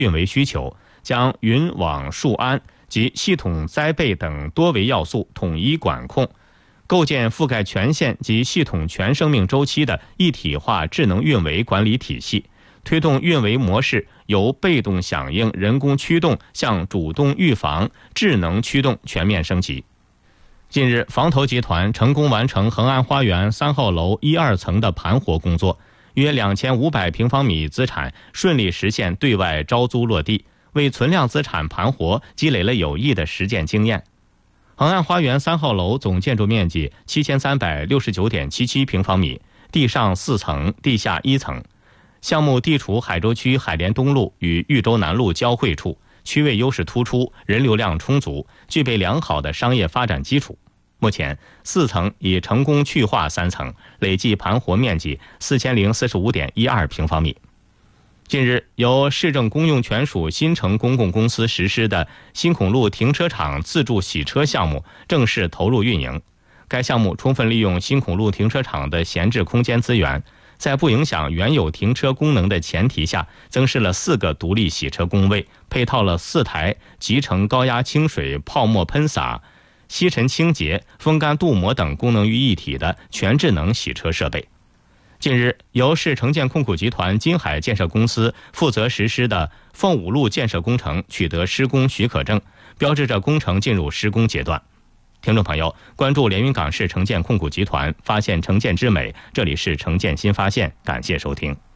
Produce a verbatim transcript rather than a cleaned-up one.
运维需求，将云网数安及系统灾备等多维要素统一管控，构建覆盖全线及系统全生命周期的一体化智能运维管理体系，推动运维模式由被动响应、人工驱动向主动预防、智能驱动全面升级。近日，房投集团成功完成恒安花园三号楼一二层的盘活工作，约两千五百平方米资产顺利实现对外招租落地，为存量资产盘活积累了有益的实践经验。恒安花园三号楼总建筑面积七千三百六十九点七七平方米，地上四层，地下一层。项目地处海州区海淀东路与豫州南路交汇处，区位优势突出，人流量充足，具备良好的商业发展基础。目前四层已成功去化三层，累计盘活面积四千零四十五点一二平方米。近日，由市政公用权属新城公共公司实施的新孔路停车场自助洗车项目正式投入运营。该项目充分利用新孔路停车场的闲置空间资源，在不影响原有停车功能的前提下，增设了四个独立洗车工位，配套了四台集成高压清水泡沫喷洒、吸尘清洁、风干镀膜等功能于一体的全智能洗车设备。近日，由市城建控股集团金海建设公司负责实施的凤舞路建设工程取得施工许可证，标志着工程进入施工阶段。听众朋友，关注连云港市城建控股集团，发现城建之美，这里是城建新发现，感谢收听。